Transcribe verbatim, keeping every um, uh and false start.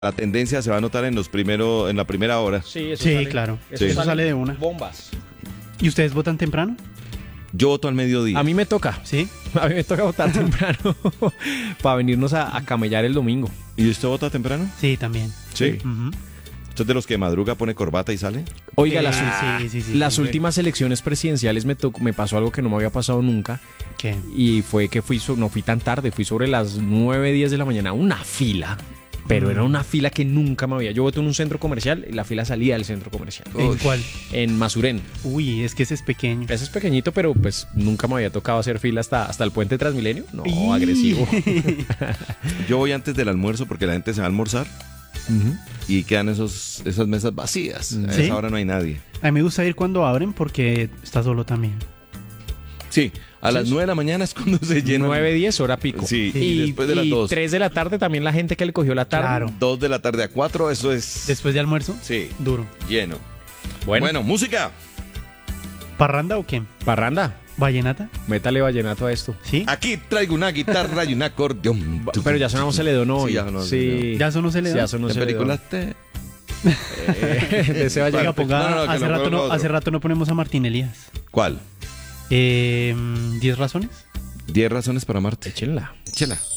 La tendencia se va a notar en los primero, en la primera hora. Sí, eso Sí, sale, claro. Eso, Sí. Eso sale de una. Bombas. ¿Y ustedes votan temprano? Yo voto al mediodía. A mí me toca. Sí. A mí me toca votar temprano para venirnos a, a camellar el domingo. ¿Y usted vota temprano? Sí, también. Sí. Ujú. ¿Usted es de los que madruga, pone corbata y sale? Oiga, Eh, las, sí, sí, sí, las sí. últimas elecciones presidenciales me, tocó- me pasó algo que no me había pasado nunca. ¿Qué? Y fue que fui, so- no fui tan tarde, fui sobre las nueve, diez de la mañana. Una fila. Pero Mm. era una fila que nunca me había. Yo voté en un centro comercial y la fila salía del centro comercial. ¿En Uy. cuál? En Masurén. Uy, es que ese es pequeño. Ese es pequeñito, pero pues nunca me había tocado hacer fila hasta, hasta el puente Transmilenio. No, Y- agresivo. Yo voy antes del almuerzo porque la gente se va a almorzar Ujú. y quedan esos, esas mesas vacías. A ¿Sí? esa hora no hay nadie. A mí me gusta ir cuando abren porque está solo también. Sí, a las Sí. nueve de la mañana es cuando se llena. nueve, diez, hora pico. Sí, y y, después de las y dos. tres de la tarde también la gente que le cogió la tarde. Claro. Dos de la tarde a cuatro, eso es. Después de almuerzo, Sí, duro. lleno. Bueno, Bueno, música. ¿Parranda o qué? parranda, ¿Vallenata? métale vallenato a esto. ¿Sí? Aquí traigo una guitarra y un acordeón. Pero ya sonamos Celedón hoy. Sí, ya sonamos Sí. ¿Ya eso no se le Sí, da? ya sonó En Celedón. películas te... Eh, de ese Oiga, vallenato. ponga- No, no, no, que hace, lo rato ponga no, otro. hace rato no ponemos a Martín Elías. ¿Cuál? Eh, ¿Diez razones? Diez razones para amarte. Échenla. Échela.